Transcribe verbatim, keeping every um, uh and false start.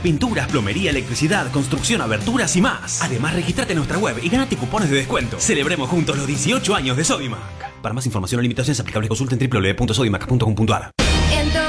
pinturas, plomería, electricidad, construcción, aberturas y más. Además, registrate en nuestra web y ganate cupones de descuento. Celebremos juntos los dieciocho años de Sodimac. Para más información o limitaciones aplicables, consulten w w w punto sodimac punto com punto a r.